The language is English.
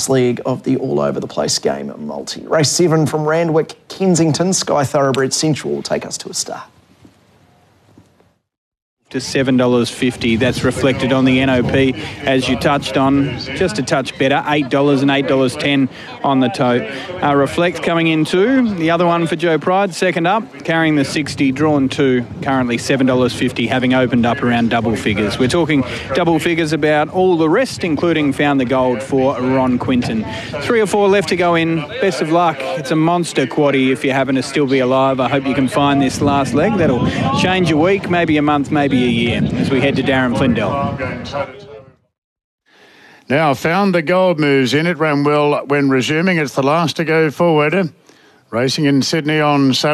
last leg of the all-over-the-place game multi. Race 7 from Randwick, Kensington, Sky Thoroughbred Central will take us to a start. To $7.50. That's reflected on the NOP, as you touched on. Just a touch better, $8 and $8.10 on the tote. Reflect coming in too. The other one for Joe Pride, second up, carrying the 60, drawn to currently $7.50, having opened up around double figures. We're talking double figures about all the rest, including Found the Gold for Ron Quinton. 3 or 4 left to go in. Best of luck. It's a monster quaddie if you happen to still be alive. I hope you can find this last leg. That'll change a week, maybe a month, maybe a year, as we head to Darren Flindell. Now, Found the Gold moves in. It ran well when resuming. It's the last to go forward. Racing in Sydney on Saturday.